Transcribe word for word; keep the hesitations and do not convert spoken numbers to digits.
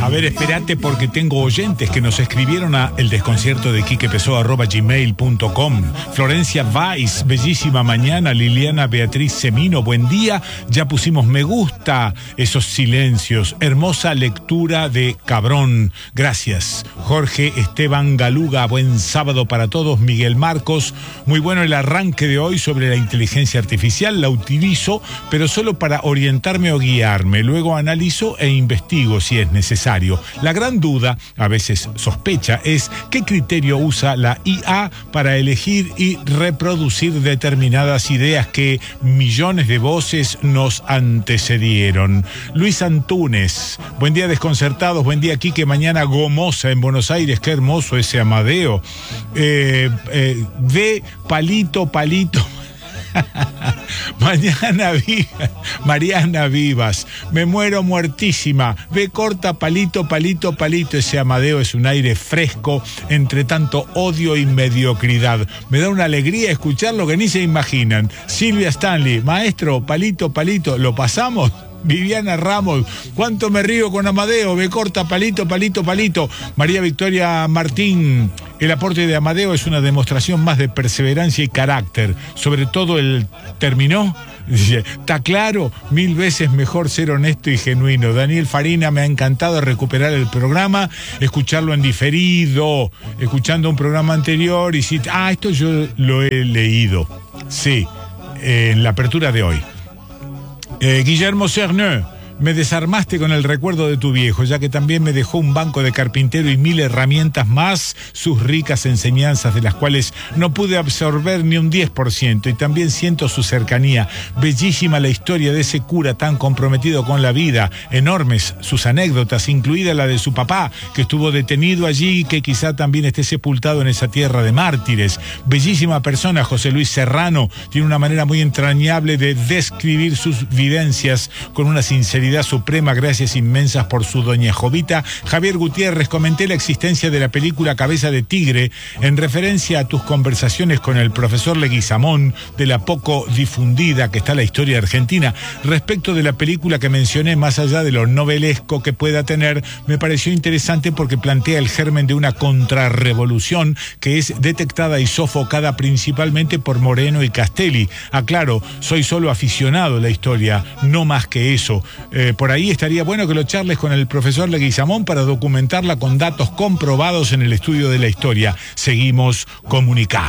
A ver, espérate porque tengo oyentes que nos escribieron a eldesconcierto de quique pessoa arroba gmail punto com. Florencia Weiss, bellísima mañana. Liliana Beatriz Semino, buen día. Ya pusimos me gusta. Esos silencios. Hermosa lectura de Cabrón. Gracias. Jorge Esteban Galuga, buen sábado para todos. Miguel Marcos, muy bueno el arranque de hoy sobre la inteligencia artificial. La utilizo, pero solo para orientarme o guiarme. Luego analizo e investigo si es necesario. La gran duda, a veces sospecha, es qué criterio usa la I A para elegir y reproducir determinadas ideas que millones de voces nos antecedieron. Luis Antunes, buen día desconcertados, buen día Quique, mañana gomosa en Buenos Aires, qué hermoso ese Amadeo. Eh, eh, ve palito, palito. Mañana viva, Mariana Vivas, me muero muertísima. Ve corta palito, palito, palito. Ese Amadeo es un aire fresco entre tanto odio y mediocridad. Me da una alegría escucharlo que ni se imaginan. Silvia Stanley, maestro, palito, palito, ¿lo pasamos? Viviana Ramos, cuánto me río con Amadeo, ve corta, palito, palito, palito. María Victoria Martín, el aporte de Amadeo es una demostración más de perseverancia y carácter, sobre todo el terminó. Dice, está claro, mil veces mejor ser honesto y genuino. Daniel Farina, me ha encantado recuperar el programa, escucharlo en diferido, escuchando un programa anterior y si, ah, esto yo lo he leído, sí, eh, en la apertura de hoy. Eh, Guillermo Cerneux, me desarmaste con el recuerdo de tu viejo, ya que también me dejó un banco de carpintero y mil herramientas más, sus ricas enseñanzas de las cuales no pude absorber ni un diez por ciento, y también siento su cercanía. Bellísima la historia de ese cura tan comprometido con la vida, enormes sus anécdotas, incluida la de su papá, que estuvo detenido allí y que quizá también esté sepultado en esa tierra de mártires. Bellísima persona, José Luis Serrano, tiene una manera muy entrañable de describir sus vivencias con una sinceridad suprema. Gracias inmensas por su doña Jovita. Javier Gutiérrez, comenté la existencia de la película Cabeza de Tigre en referencia a tus conversaciones con el profesor Leguizamón, de la poco difundida que está la historia argentina. Respecto de la película que mencioné, más allá de lo novelesco que pueda tener, me pareció interesante porque plantea el germen de una contrarrevolución que es detectada y sofocada principalmente por Moreno y Castelli. Aclaro, soy solo aficionado a la historia, no más que eso. Eh, por ahí estaría bueno que lo charles con el profesor Leguizamón para documentarla con datos comprobados en el estudio de la historia. Seguimos comunicados.